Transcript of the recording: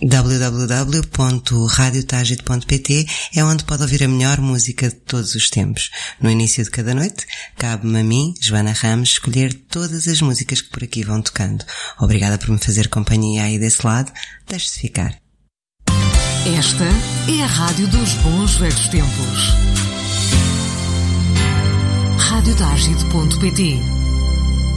www.radiotagit.pt é onde pode ouvir a melhor música de todos os tempos. No início de cada noite, cabe-me a mim, Joana Ramos, escolher todas as músicas que por aqui vão tocando. Obrigada por me fazer companhia aí desse lado. Deixe-se ficar. Esta é a rádio dos bons velhos tempos. Radiotagit.pt